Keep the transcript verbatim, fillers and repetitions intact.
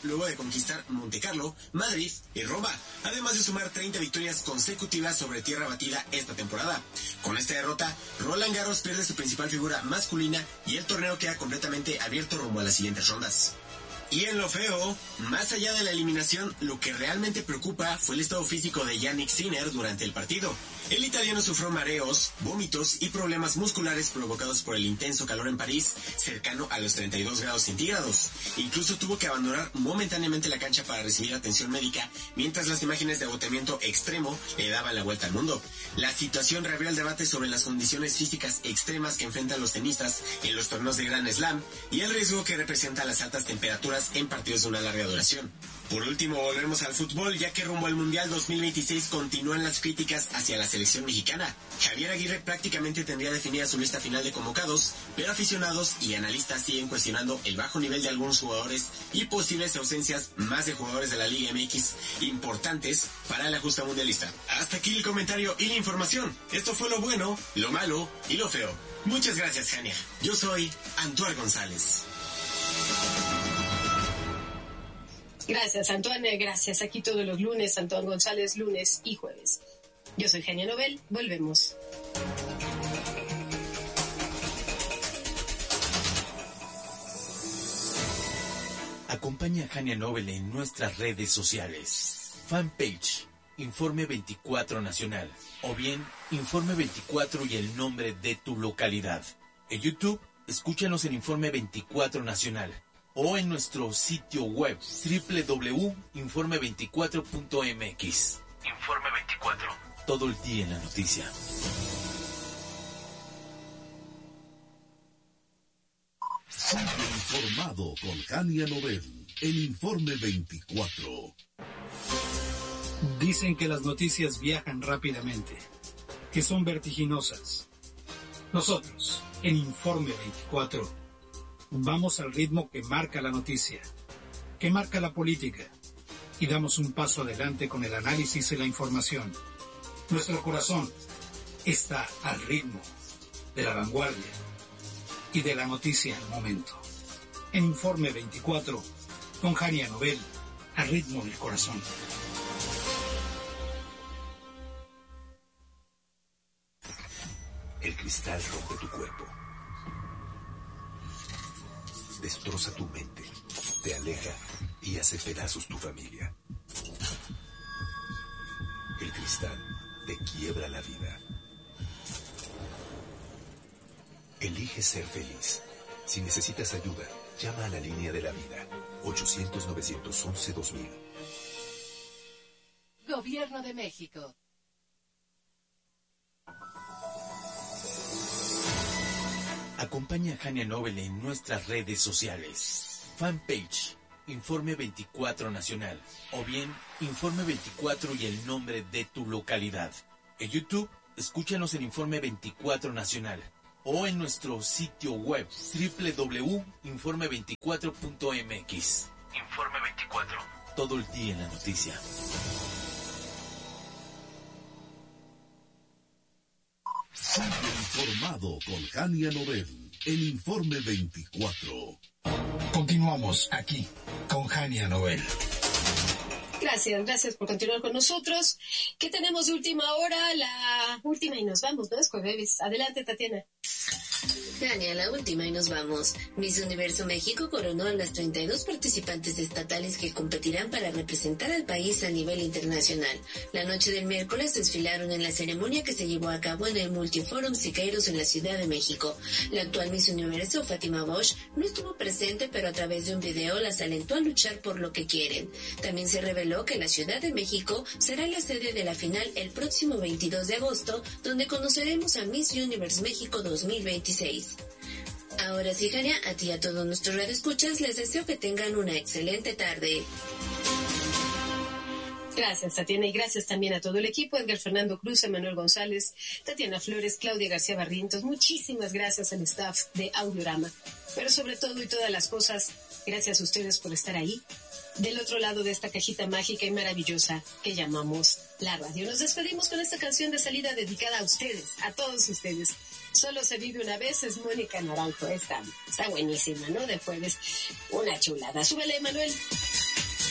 luego de conquistar Montecarlo, Madrid y Roma, además de sumar treinta victorias consecutivas sobre tierra batida esta temporada. Con esta derrota, Roland Garros pierde su principal figura masculina y el torneo queda completamente abierto rumbo a las siguientes rondas. Y en lo feo, más allá de la eliminación, lo que realmente preocupa fue el estado físico de Jannik Sinner durante el partido. El italiano sufrió mareos, vómitos y problemas musculares provocados por el intenso calor en París, cercano a los treinta y dos grados centígrados. Incluso tuvo que abandonar momentáneamente la cancha para recibir atención médica, mientras las imágenes de agotamiento extremo le daban la vuelta al mundo. La situación reabrió el debate sobre las condiciones físicas extremas que enfrentan los tenistas en los torneos de Grand Slam y el riesgo que representan las altas temperaturas en partidos de una larga duración. Por último, volvemos al fútbol, ya que rumbo al Mundial dos mil veintiséis continúan las críticas hacia la selección mexicana. Javier Aguirre prácticamente tendría definida su lista final de convocados, pero aficionados y analistas siguen cuestionando el bajo nivel de algunos jugadores y posibles ausencias más de jugadores de la Liga M X importantes para la justa mundialista. Hasta aquí el comentario y la información. Esto fue lo bueno, lo malo y lo feo. Muchas gracias, Jania. Yo soy Antoine González. Gracias, Antoine, gracias. Aquí todos los lunes, Antoine González, lunes y jueves. Yo soy Jania Nobel, volvemos. Acompaña a Jania Nobel en nuestras redes sociales. Fanpage, Informe veinticuatro Nacional. O bien, Informe veinticuatro y el nombre de tu localidad. En YouTube, escúchanos en Informe veinticuatro Nacional. O en nuestro sitio web doble u doble u doble u punto informe veinticuatro punto m x. Informe veinticuatro. Todo el día en la noticia. Sigue informado con Jania Nobel en Informe veinticuatro. Dicen que las noticias viajan rápidamente, que son vertiginosas. Nosotros, en Informe veinticuatro, vamos al ritmo que marca la noticia, que marca la política, y damos un paso adelante con el análisis y la información. Nuestro corazón está al ritmo de la vanguardia y de la noticia al momento. En Informe veinticuatro, con Jania Nobel, al ritmo del corazón. El cristal rompe tu cuerpo. Destroza tu mente, te aleja y hace pedazos tu familia. El cristal te quiebra la vida. Elige ser feliz. Si necesitas ayuda, llama a la línea de la vida. ochocientos, novecientos once, dos mil. Gobierno de México. Acompaña a Jania Nobel en nuestras redes sociales. Fanpage, Informe veinticuatro Nacional. O bien, Informe veinticuatro y el nombre de tu localidad. En YouTube, escúchanos en Informe veinticuatro Nacional. O en nuestro sitio web doble u doble u doble u punto informe veinticuatro punto m x. Informe veinticuatro. Todo el día en la noticia. Sigue informado con Jania Nobel en Informe veinticuatro. Continuamos aquí con Jania Nobel. Gracias, gracias por continuar con nosotros. ¿Qué tenemos de última hora? La última y nos vamos, ¿no? Es jueves. Adelante, Tatiana. Jania, la última y nos vamos. Miss Universo México coronó a las treinta y dos participantes estatales que competirán para representar al país a nivel internacional. La noche del miércoles desfilaron en la ceremonia que se llevó a cabo en el Multiforum Siqueiros en la Ciudad de México. La actual Miss Universo, Fátima Bosch, no estuvo presente, pero a través de un video las alentó a luchar por lo que quieren. También se reveló que la Ciudad de México será la sede de la final el próximo veintidós de agosto, donde conoceremos a Miss Universe México dos mil veintiséis. Ahora sí, Jania, a ti y a todos nuestros radioescuchas les deseo que tengan una excelente tarde. Gracias, Tatiana, y gracias también a todo el equipo, Edgar Fernando Cruz, Emanuel González, Tatiana Flores, Claudia García Barrientos. Muchísimas gracias al staff de Audiorama. Pero sobre todo y todas las cosas, gracias a ustedes por estar ahí, del otro lado de esta cajita mágica y maravillosa que llamamos la radio. Nos despedimos con esta canción de salida dedicada a ustedes, a todos ustedes. Solo se vive una vez, es Mónica Naranjo. Está, está buenísima, ¿no? De jueves, una chulada. Súbele, Manuel.